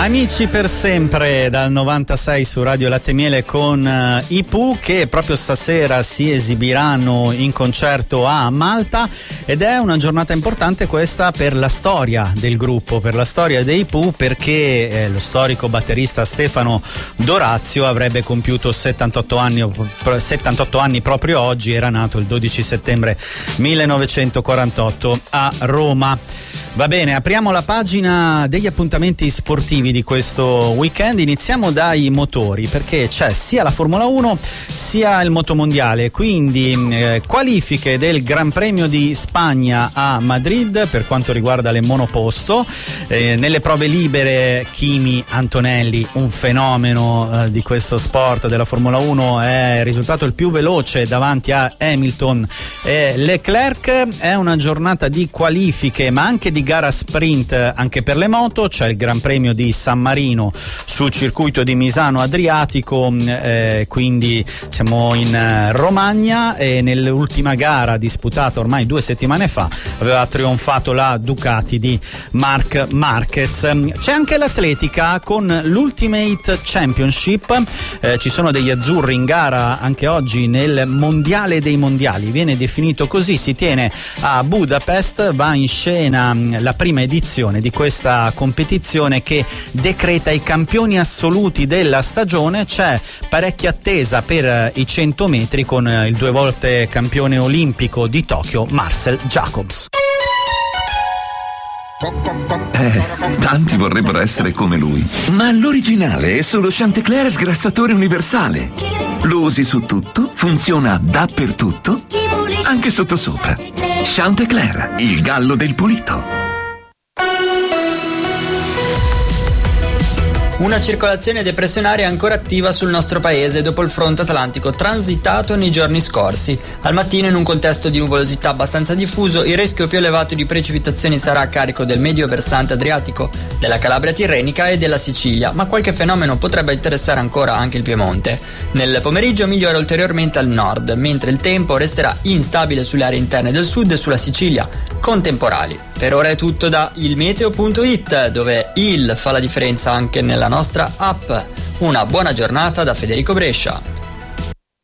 Amici per sempre dal 96 su Radio Latte Miele con i Pooh, che proprio stasera si esibiranno in concerto a Malta, ed è una giornata importante questa per la storia del gruppo, per la storia dei Pooh, perché lo storico batterista Stefano Dorazio avrebbe compiuto 78 anni proprio oggi. Era nato il 12 settembre 1948 a Roma. Va bene, apriamo la pagina degli appuntamenti sportivi di questo weekend. Iniziamo dai motori, perché c'è sia la Formula 1 sia il motomondiale, quindi qualifiche del Gran Premio di Spagna a Madrid per quanto riguarda le monoposto. Nelle prove libere Kimi Antonelli, un fenomeno di questo sport della Formula 1, è risultato il più veloce davanti a Hamilton e Leclerc. È una giornata di qualifiche ma anche di gara sprint anche per le moto. C'è il Gran Premio di San Marino sul circuito di Misano Adriatico, quindi siamo in Romagna, e nell'ultima gara disputata ormai 2 settimane fa aveva trionfato la Ducati di Marc Marquez. C'è anche l'atletica con l'Ultimate Championship, ci sono degli azzurri in gara anche oggi nel mondiale dei mondiali, viene definito così, si tiene a Budapest, va in scena la prima edizione di questa competizione che decreta i campioni assoluti della stagione. C'è parecchia attesa per i 100 metri con il 2 volte campione olimpico di Tokyo Marcel Jacobs. Tanti vorrebbero essere come lui, ma l'originale è solo Chantecler sgrassatore universale. Lo usi su tutto, funziona dappertutto, anche sottosopra. Chantecler, il gallo del pulito. Una circolazione depressionaria ancora attiva sul nostro paese dopo il fronte atlantico transitato nei giorni scorsi. Al mattino, in un contesto di nuvolosità abbastanza diffuso, il rischio più elevato di precipitazioni sarà a carico del medio versante adriatico, della Calabria tirrenica e della Sicilia, ma qualche fenomeno potrebbe interessare ancora anche il Piemonte. Nel pomeriggio migliora ulteriormente al nord, mentre il tempo resterà instabile sulle aree interne del sud e sulla Sicilia, con temporali. Per ora è tutto da ilmeteo.it, dove il fa la differenza anche nella nostra app. Una buona giornata da Federico Brescia.